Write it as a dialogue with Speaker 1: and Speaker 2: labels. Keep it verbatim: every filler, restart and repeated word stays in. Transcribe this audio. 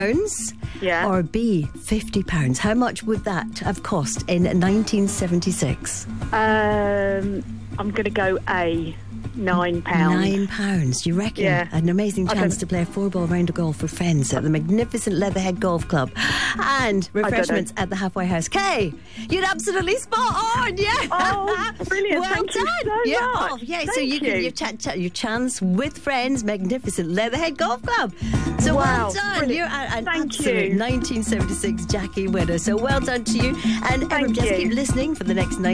Speaker 1: pounds
Speaker 2: Yeah.
Speaker 1: or B, fifty pounds? How much would that have cost in nineteen seventy-six?
Speaker 2: Um, I'm going to go A. Nine pounds.
Speaker 1: Nine pounds, you reckon?
Speaker 2: Yeah.
Speaker 1: An amazing
Speaker 2: I
Speaker 1: chance
Speaker 2: don't-
Speaker 1: to play a four-ball round of golf with friends at the magnificent Leatherhead Golf Club. And refreshments at the Halfway House. Kay, you're absolutely spot on, yeah.
Speaker 2: Oh, brilliant.
Speaker 1: Well
Speaker 2: Thank
Speaker 1: done.
Speaker 2: you so
Speaker 1: yeah.
Speaker 2: much.
Speaker 1: Oh, yeah, so
Speaker 2: Thank
Speaker 1: you,
Speaker 2: you.
Speaker 1: can your, ch- ch- your chance with friends, magnificent Leatherhead Golf Club. So
Speaker 2: Wow,
Speaker 1: well done.
Speaker 2: brilliant.
Speaker 1: You're a- an
Speaker 2: Thank
Speaker 1: absolute
Speaker 2: you.
Speaker 1: nineteen seventy-six Jackie winner. So well done to you. And everyone,
Speaker 2: Thank
Speaker 1: just
Speaker 2: you.
Speaker 1: keep listening for the next